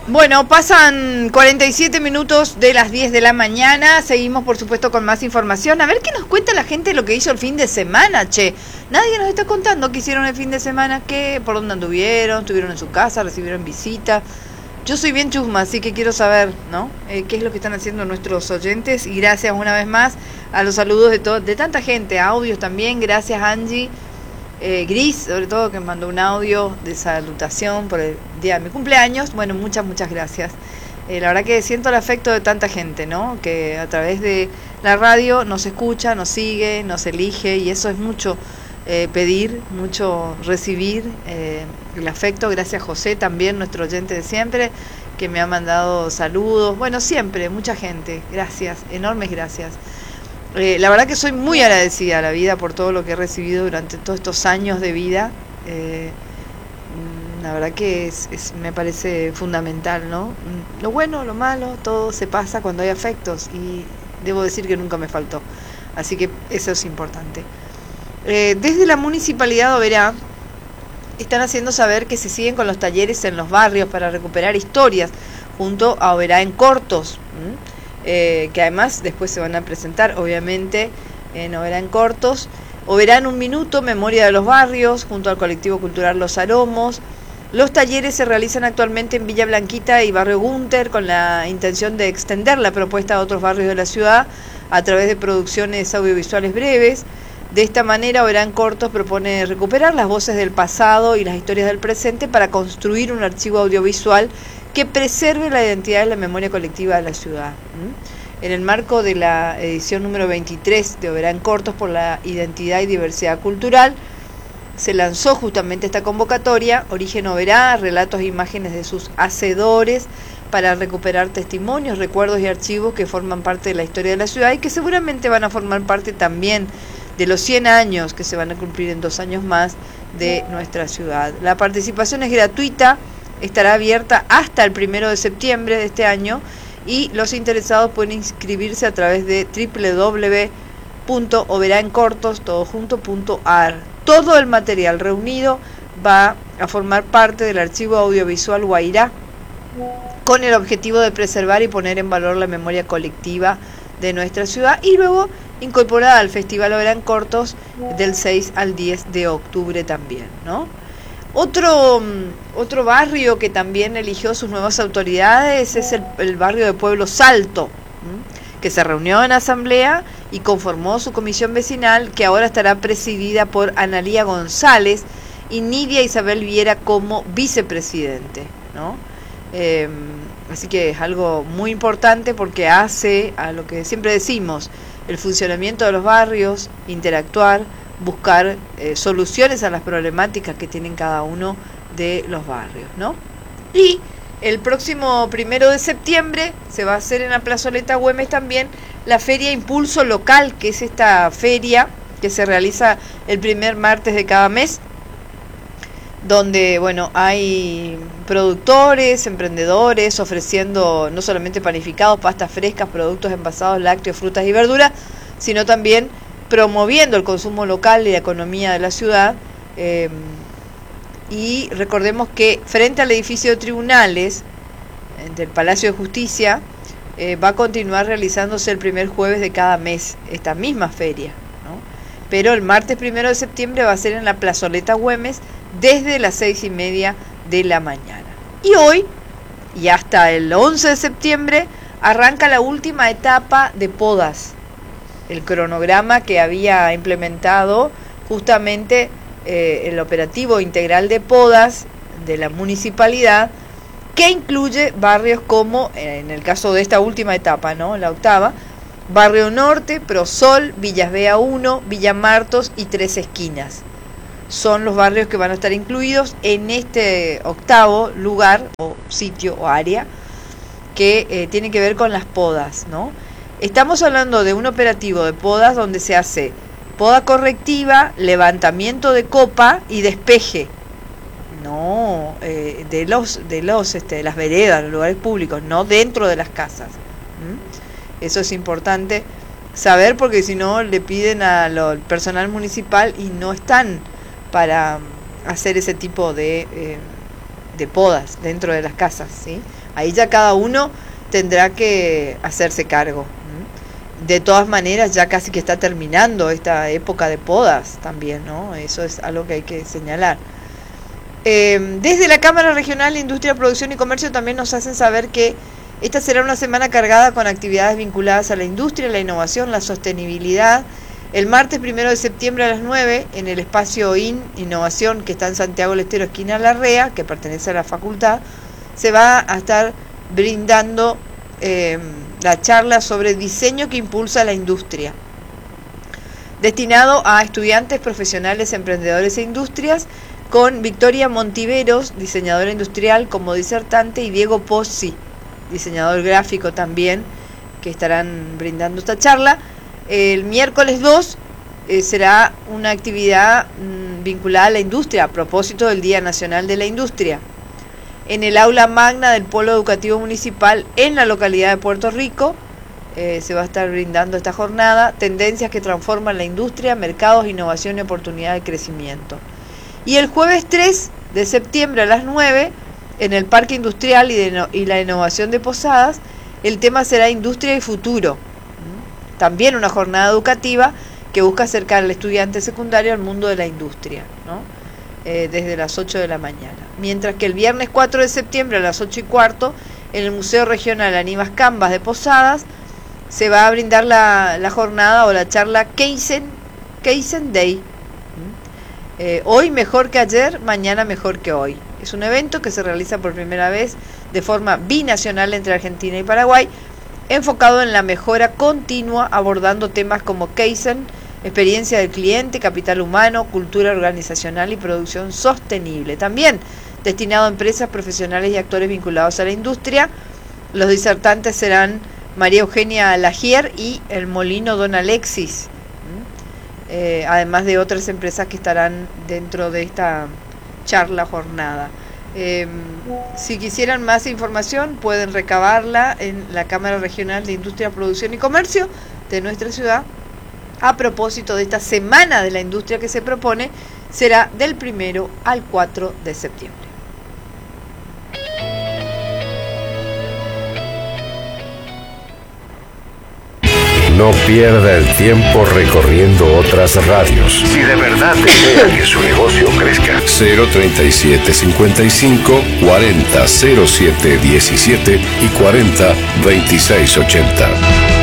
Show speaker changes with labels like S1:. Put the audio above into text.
S1: Bueno, pasan 47 minutos de las 10 de la mañana. Seguimos, por supuesto, con más información. A ver qué nos cuenta la gente de lo que hizo el fin de semana, che. Nadie nos está contando qué hicieron el fin de semana, por dónde anduvieron, estuvieron en su casa, recibieron visita. Yo soy bien chusma, así que quiero saber, ¿no? Qué es lo que están haciendo nuestros oyentes. Y gracias una vez más a los saludos de tanta gente, audios también. Gracias, Angie. Gris, sobre todo, que me mandó un audio de salutación por el día de mi cumpleaños. Bueno, muchas gracias. La verdad que siento el afecto de tanta gente, ¿no? Que a través de la radio nos escucha, nos sigue, nos elige, y eso es mucho pedir, mucho recibir el afecto. Gracias, José, también nuestro oyente de siempre, que me ha mandado saludos. Bueno, siempre, mucha gente. Gracias, enormes gracias. La verdad que soy muy agradecida a la vida por todo lo que he recibido durante todos estos años de vida. La verdad que me parece fundamental, ¿no? Lo bueno, lo malo, todo se pasa cuando hay afectos, y debo decir que nunca me faltó. Así que eso es importante. Desde la Municipalidad de Oberá están haciendo saber que se siguen con los talleres en los barrios para recuperar historias junto a Oberá en Cortos. Que además después se van a presentar, obviamente, en Oberá en Cortos. Oberá en un minuto, memoria de los barrios, junto al colectivo cultural Los Aromos. Los talleres se realizan actualmente en Villa Blanquita y Barrio Gunter, con la intención de extender la propuesta a otros barrios de la ciudad a través de producciones audiovisuales breves. De esta manera, Oberá en Cortos propone recuperar las voces del pasado y las historias del presente para construir un archivo audiovisual que preserve la identidad y la memoria colectiva de la ciudad. En el marco de la edición número 23 de Oberá en Cortos por la identidad y diversidad cultural, se lanzó justamente esta convocatoria, Origen Oberá, relatos e imágenes de sus hacedores, para recuperar testimonios, recuerdos y archivos que forman parte de la historia de la ciudad y que seguramente van a formar parte también de los 100 años que se van a cumplir en 2 años más de nuestra ciudad. La participación es gratuita, estará abierta hasta el 1 de septiembre de este año, y los interesados pueden inscribirse a través de www.oberaencortos.ar. Todo el material reunido va a formar parte del archivo audiovisual Guairá, con el objetivo de preservar y poner en valor la memoria colectiva de nuestra ciudad, y luego incorporada al Festival Oberá en Cortos del 6 al 10 de octubre también, ¿no? Otro barrio que también eligió sus nuevas autoridades es el barrio de Pueblo Salto, que se reunió en asamblea y conformó su comisión vecinal, que ahora estará presidida por Analía González y Nidia Isabel Viera como vicepresidente, ¿no? Así que es algo muy importante, porque hace a lo que siempre decimos, el funcionamiento de los barrios, interactuar, buscar soluciones a las problemáticas que tienen cada uno de los barrios, ¿no? Y el próximo 1 de septiembre se va a hacer en la Plazoleta Güemes también la Feria Impulso Local, que es esta feria que se realiza el primer martes de cada mes, donde, bueno, hay productores, emprendedores ofreciendo no solamente panificados, pastas frescas, productos envasados, lácteos, frutas y verduras, sino también promoviendo el consumo local y la economía de la ciudad. Y recordemos que frente al edificio de tribunales del Palacio de Justicia va a continuar realizándose el primer jueves de cada mes esta misma feria, ¿no? Pero el martes 1 de septiembre va a ser en la Plazoleta Güemes desde las 6:30 de la mañana. Y hoy, y hasta el 11 de septiembre, arranca la última etapa de podas. El cronograma que había implementado justamente el operativo integral de podas de la municipalidad, que incluye barrios como, en el caso de esta última etapa, ¿no?, la octava, Barrio Norte, Prosol, Villas Bea 1, Villa Martos y Tres Esquinas. Son los barrios que van a estar incluidos en este octavo lugar o sitio o área que tiene que ver con las podas, ¿no? Estamos hablando de un operativo de podas donde se hace poda correctiva, levantamiento de copa y despeje, no de las veredas, los lugares públicos, no dentro de las casas. Eso es importante saber, porque si no le piden al personal municipal y no están para hacer ese tipo de de podas dentro de las casas, ¿sí? Ahí ya cada uno tendrá que hacerse cargo. De todas maneras, ya casi que está terminando esta época de podas también, ¿no? Eso es algo que hay que señalar. Desde la Cámara Regional de Industria, Producción y Comercio también nos hacen saber que esta será una semana cargada con actividades vinculadas a la industria, la innovación, la sostenibilidad. El martes 1 de septiembre a las 9, en el espacio Innovación, que está en Santiago del Estero, esquina Larrea, que pertenece a la facultad, se va a estar brindando la charla sobre diseño que impulsa la industria, destinado a estudiantes, profesionales, emprendedores e industrias, con Victoria Montiveros, diseñadora industrial, como disertante, y Diego Pozzi, diseñador gráfico también, que estarán brindando esta charla. El miércoles 2 será una actividad vinculada a la industria, a propósito del Día Nacional de la Industria, en el aula magna del Polo Educativo Municipal en la localidad de Puerto Rico. Se va a estar brindando esta jornada, tendencias que transforman la industria, mercados, innovación y oportunidad de crecimiento. Y el jueves 3 de septiembre a las 9, en el Parque Industrial y la Innovación de Posadas, el tema será Industria y Futuro. También una jornada educativa que busca acercar al estudiante secundario al mundo de la industria, ¿no? Desde las 8 de la mañana. Mientras que el viernes 4 de septiembre a las 8:15, en el Museo Regional Aníbal Cambas de Posadas, se va a brindar la jornada o la charla Kaizen Day. Hoy mejor que ayer, mañana mejor que hoy. Es un evento que se realiza por primera vez de forma binacional entre Argentina y Paraguay, enfocado en la mejora continua, abordando temas como Kaizen, experiencia del cliente, capital humano, cultura organizacional y producción sostenible. También destinado a empresas, profesionales y actores vinculados a la industria. Los disertantes serán María Eugenia Lagier y el Molino Don Alexis, además de otras empresas que estarán dentro de esta charla jornada. Si quisieran más información, pueden recabarla en la Cámara Regional de Industria, Producción y Comercio de nuestra ciudad. A propósito de esta Semana de la Industria que se propone, será del 1 al 4 de septiembre.
S2: No pierda el tiempo recorriendo otras radios. Si de verdad desea que su negocio crezca. 03755 40 07 17 y 40 26 80.